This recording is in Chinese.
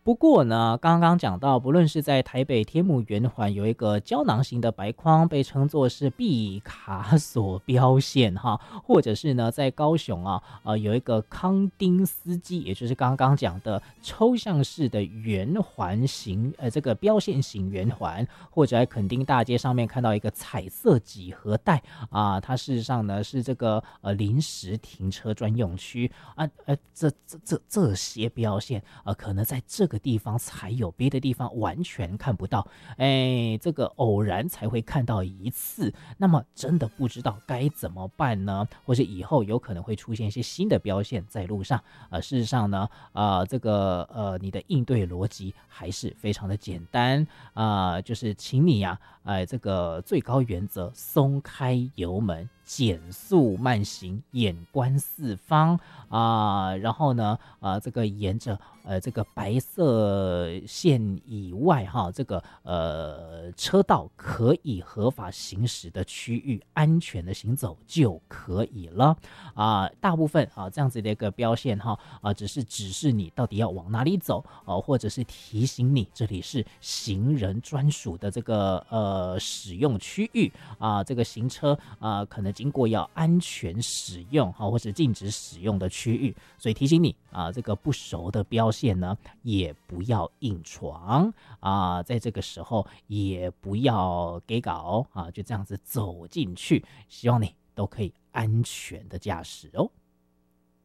不过呢，刚刚讲到，不论是在台北天母圆环有一个胶囊型的白框，被称作是毕卡索标线哈，或者是呢，在高雄啊，有一个康丁斯基，也就是刚刚讲的抽象式的圆环形，这个标线型圆环，或者在垦丁大街上面看到一个彩色几何带啊，它事实上呢是这个临时停车专用区啊，这些标线可能在这个地方才有，别的地方完全看不到，这个偶然才会看到一次，那么真的不知道该怎么办呢？或是以后有可能会出现一些新的标线在路上，事实上呢，这个你的应对逻辑还是非常的简单就是请你呀，这个最高原则，松开油门，减速慢行，眼观四方然后呢，这个沿着这个白色线以外这个车道可以合法行驶的区域，安全的行走就可以了大部分这样子的一个标线只是指示你到底要往哪里走或者是提醒你这里是行人专属的这个使用区域这个行车可能经过要安全使用或者禁止使用的区域，所以提醒你这个不熟的标线呢，也不要硬闯在这个时候也不要给搞就这样子走进去，希望你都可以安全的驾驶哦。